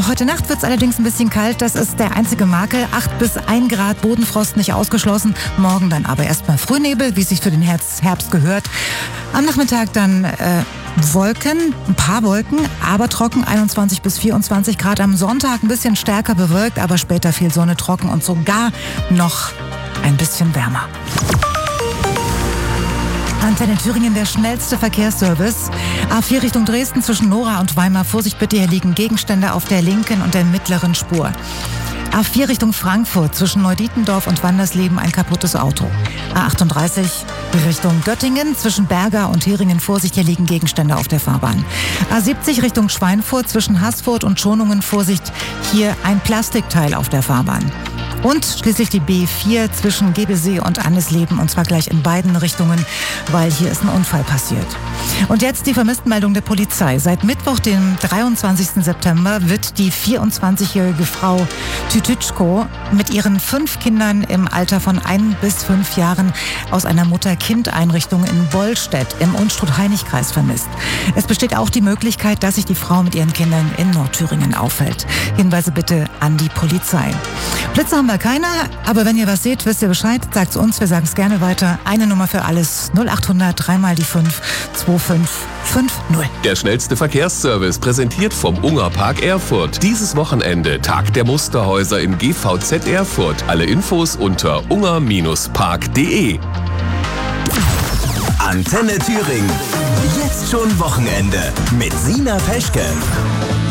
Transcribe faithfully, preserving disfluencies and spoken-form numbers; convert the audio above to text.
Heute Nacht wird es allerdings ein bisschen kalt. Das ist der einzige Makel. acht bis ein Grad Bodenfrost nicht ausgeschlossen. Morgen dann aber erstmal Frühnebel, wie es sich für den Herbst gehört. Am Nachmittag dann äh, Wolken, ein paar Wolken, aber trocken, einundzwanzig bis vierundzwanzig Grad. Am Sonntag ein bisschen stärker bewölkt, aber später viel Sonne, trocken und sogar noch ein bisschen wärmer. Antenne Thüringen, der schnellste Verkehrsservice. A vier Richtung Dresden zwischen Nora und Weimar. Vorsicht bitte, hier liegen Gegenstände auf der linken und der mittleren Spur. A vier Richtung Frankfurt zwischen Neudietendorf und Wandersleben ein kaputtes Auto. A achtunddreißig Richtung Göttingen zwischen Berga und Heringen. Vorsicht, hier liegen Gegenstände auf der Fahrbahn. A siebzig Richtung Schweinfurt zwischen Haßfurt und Schonungen. Vorsicht, hier ein Plastikteil auf der Fahrbahn. Und schließlich die B vier zwischen Gebesee und Annesleben, und zwar gleich in beiden Richtungen, weil hier ist ein Unfall passiert. Und jetzt die Vermisstenmeldung der Polizei. Seit Mittwoch, dem dreiundzwanzigsten September, wird die vierundzwanzigjährige Frau Tütütschko mit ihren fünf Kindern im Alter von ein bis fünf Jahren aus einer Mutter-Kind-Einrichtung in Bollstedt im Unstrut-Heinig-Kreis vermisst. Es besteht auch die Möglichkeit, dass sich die Frau mit ihren Kindern in Nordthüringen aufhält. Hinweise bitte an die Polizei. Blitze haben wir keiner, aber wenn ihr was seht, wisst ihr Bescheid, sagt's uns, wir sagen es gerne weiter. Eine Nummer für alles, null achthundert, dreimal die fünf, zwei fünf fünf null. Der schnellste Verkehrsservice, präsentiert vom Ungerpark Erfurt. Dieses Wochenende Tag der Musterhäuser im G V Z Erfurt. Alle Infos unter unger Bindestrich park punkt de. Antenne Thüringen. Jetzt schon Wochenende mit Sina Peschke.